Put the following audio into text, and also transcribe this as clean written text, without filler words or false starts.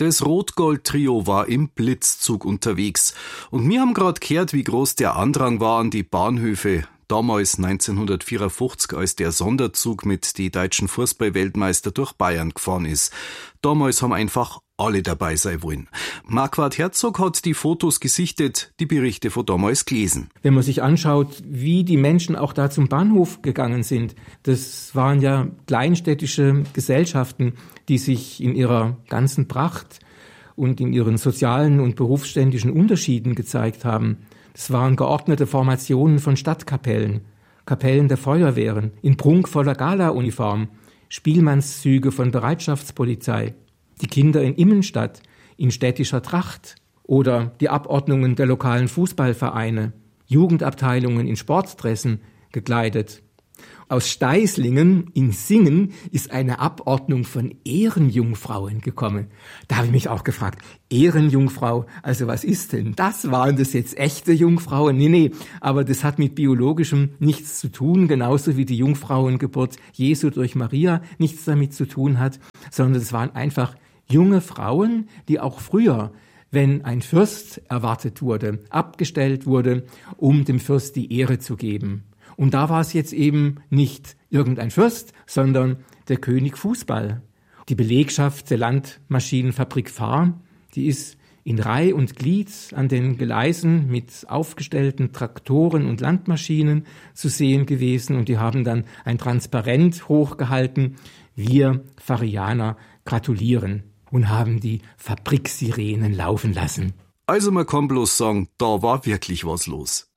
Das Rot-Gold-Trio war im Blitzzug unterwegs. Und wir haben gerade gehört, wie groß der Andrang war an die Bahnhöfe. Damals 1954, als der Sonderzug mit die deutschen Fußball-Weltmeister durch Bayern gefahren ist. Damals haben einfach alle dabei sein wollen. Marquard Herzog hat die Fotos gesichtet, die Berichte von damals gelesen. Wenn man sich anschaut, wie die Menschen auch da zum Bahnhof gegangen sind, das waren ja kleinstädtische Gesellschaften, die sich in ihrer ganzen Pracht und in ihren sozialen und berufsständischen Unterschieden gezeigt haben. Das waren geordnete Formationen von Stadtkapellen, Kapellen der Feuerwehren, in prunkvoller Galauniform, Spielmannszüge von Bereitschaftspolizei, die Kinder in Immenstadt in städtischer Tracht oder die Abordnungen der lokalen Fußballvereine, Jugendabteilungen in Sportdressen gekleidet. Aus Steißlingen in Singen ist eine Abordnung von Ehrenjungfrauen gekommen. Da habe ich mich auch gefragt, Ehrenjungfrau, also was ist denn das? Waren das jetzt echte Jungfrauen? Nee, aber das hat mit Biologischem nichts zu tun, genauso wie die Jungfrauengeburt Jesu durch Maria nichts damit zu tun hat, sondern es waren einfach junge Frauen, die auch früher, wenn ein Fürst erwartet wurde, abgestellt wurde, um dem Fürst die Ehre zu geben. Und da war es jetzt eben nicht irgendein Fürst, sondern der König Fußball. Die Belegschaft der Landmaschinenfabrik Fahr, die ist in Reih und Glied an den Gleisen mit aufgestellten Traktoren und Landmaschinen zu sehen gewesen. Und die haben dann ein Transparent hochgehalten. Wir Farianer gratulieren und haben die Fabriksirenen laufen lassen. Also man kann bloß sagen, da war wirklich was los.